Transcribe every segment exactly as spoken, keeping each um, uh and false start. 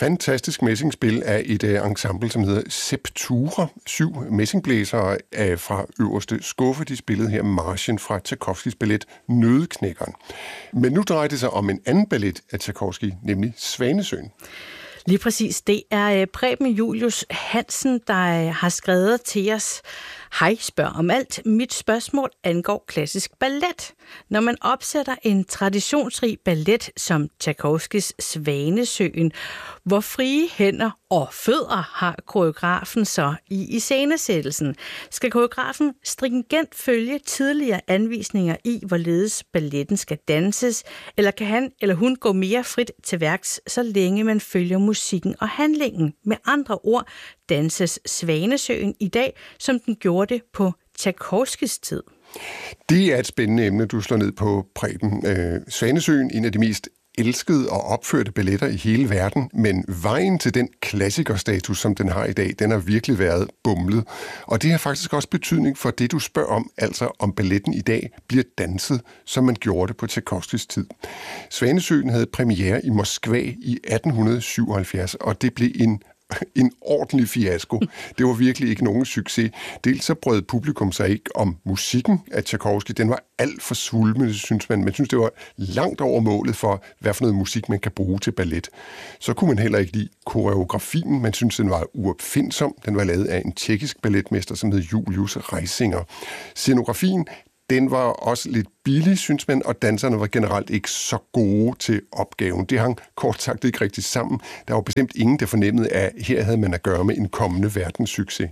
fantastisk messingspil af et uh, ensemble, som hedder Septura. Syv messingblæsere uh, fra øverste skuffe. De spillede her marchen fra Tchaikovskys ballet Nøddeknækkeren. Men nu drejer det sig om en anden ballet af Tchaikovsky, nemlig Svanesøen. Lige præcis. Det er Preben Julius Hansen, der har skrevet til os: Hej, spørg om alt. Mit spørgsmål angår klassisk ballet. Når man opsætter en traditionsrig ballet som Tchaikovskys Svanesøen, hvor frie hænder og fødder har koreografen så i iscenesættelsen? Skal koreografen stringent følge tidligere anvisninger i, hvorledes balletten skal danses, eller kan han eller hun gå mere frit til værks, så længe man følger musikken og handlingen? Med andre ord, danses Svanesøen i dag, som den gjorde det på Tchaikovskys tid? Det er et spændende emne, du slår ned på, Preben. Øh, Svanesøen, en af de mest elskede og opførte balletter i hele verden, men vejen til den klassikerstatus, som den har i dag, den har virkelig været bumlet. Og det har faktisk også betydning for det, du spørger om, altså om balletten i dag bliver danset, som man gjorde det på Tchaikovskys tid. Svanesøen havde premiere i Moskva i atten syvoghalvfjerds, og det blev en en ordentlig fiasko. Det var virkelig ikke nogen succes. Dels så brød publikum sig ikke om musikken af Tchaikovsky. Den var alt for svulmende, synes man. Man synes, det var langt over målet for, hvad for noget musik man kan bruge til ballet. Så kunne man heller ikke lide koreografien. Man synes, den var uopfindsom. Den var lavet af en tjekkisk balletmester, som hed Julius Reisinger. Scenografien, den var også lidt billig, synes man, og danserne var generelt ikke så gode til opgaven. Det hang kort sagt ikke rigtig sammen. Der var bestemt ingen, der fornemmede, at her havde man at gøre med en kommende verdenssucces.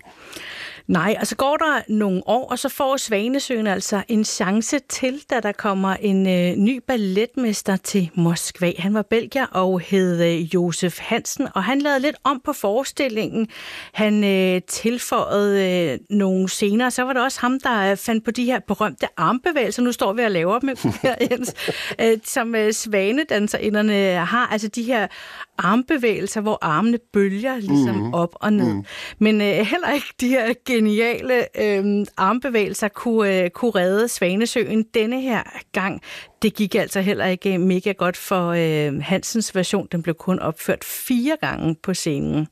Nej, og så går der nogle år, og så får Svanesøen altså en chance til, da der kommer en øh, ny balletmester til Moskva. Han var belgier og hed øh, Josef Hansen, og han lavede lidt om på forestillingen. Han øh, tilføjede øh, nogle scener, så var det også ham, der fandt på de her berømte armbevægelser. Nu står vi og laver dem her, Jens, øh, som øh, svanedanserinderne har. Altså de her armbevægelser, hvor armene bølger ligesom mm. op og ned. Mm. Men øh, heller ikke de her geniale øh, armbevægelser kunne, øh, kunne redde Svanesøen denne her gang. Det gik altså heller ikke mega godt for øh, Hansens version. Den blev kun opført fire gange på scenen.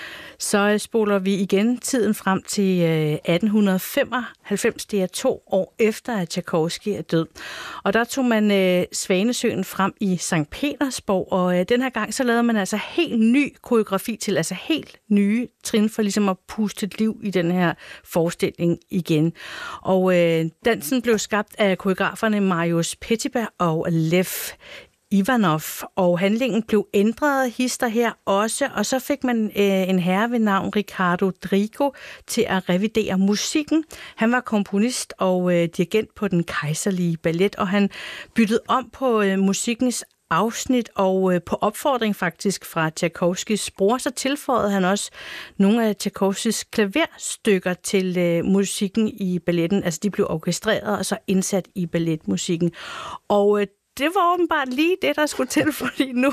Så spoler vi igen tiden frem til atten femoghalvfems. Det er to år efter, at Tchaikovsky er død. Og der tog man øh, Svanesøen frem i Sankt Petersborg, og øh, den her gang så lavede man altså helt ny koreografi til, altså helt nye trin for ligesom at puste et liv i den her forestilling igen. Og øh, dansen blev skabt af koreograferne Marius Petipa og Lev Ivanov, og handlingen blev ændret hister her også, og så fik man øh, en herre ved navn Ricardo Drigo til at revidere musikken. Han var komponist og øh, dirigent på Den Kejserlige Ballet, og han byttede om på øh, musikkens afsnit, og øh, på opfordring faktisk fra Tchaikovskys bror, så tilføjede han også nogle af Tchaikovskys klaverstykker til øh, musikken i balletten. Altså de blev orkestreret og så indsat i balletmusikken. Og øh, det var åbenbart lige det, der skulle til, fordi nu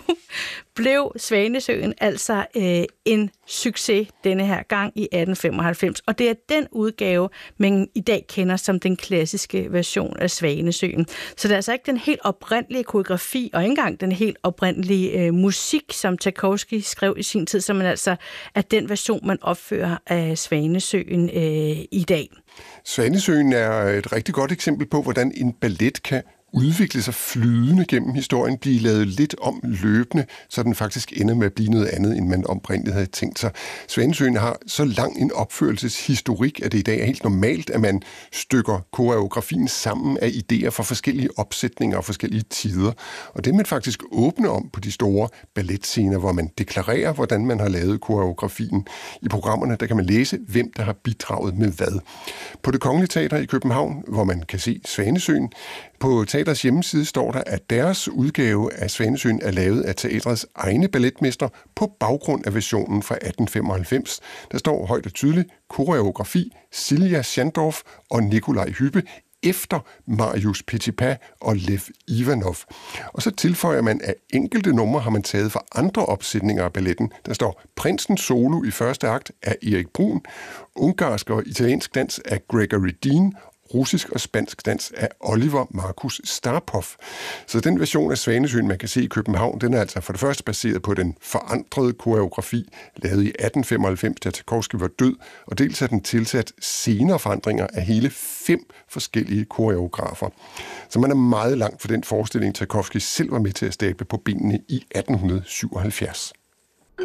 blev Svanesøen altså øh, en succes denne her gang i atten femoghalvfems. Og det er den udgave, man i dag kender som den klassiske version af Svanesøen. Så det er altså ikke den helt oprindelige koreografi, og ikke engang den helt oprindelige øh, musik, som Tchaikovsky skrev i sin tid, som man altså er den version, man opfører af Svanesøen øh, i dag. Svanesøen er et rigtig godt eksempel på, hvordan en ballet kan udvikle sig flydende gennem historien, blive lavet lidt om løbende, så den faktisk ender med at blive noget andet, end man oprindeligt havde tænkt sig. Svanesøen har så lang en opførelseshistorik, at det i dag er helt normalt, at man stykker koreografien sammen af idéer fra forskellige opsætninger og forskellige tider. Og det er man faktisk åbne om på de store balletscener, hvor man deklarerer, hvordan man har lavet koreografien. I programmerne, der kan man læse, hvem der har bidraget med hvad. På Det Kongelige Teater i København, hvor man kan se Svanesøen, på teaters hjemmeside står der, at deres udgave af Svanesøen er lavet af teatrets egne balletmester på baggrund af versionen fra atten femoghalvfems. Der står højt og tydeligt koreografi Silja Schandorf og Nikolaj Hyppe efter Marius Petipa og Lev Ivanov. Og så tilføjer man, at enkelte numre har man taget fra andre opsætninger af balletten. Der står Prinsen solo i første akt af Erik Bruhn, ungarsk og italiensk dans af Gregory Dean, russisk og spansk dans af Oliver Markus Starpov. Så den version af Svanesøen, man kan se i København, den er altså for det første baseret på den forandrede koreografi, lavet i atten femoghalvfems, da Tchaikovsky var død, og dels er den tilsat senere forandringer af hele fem forskellige koreografer. Så man er meget langt fra den forestilling, Tchaikovsky selv var med til at stable på benene i atten syvoghalvfjerds.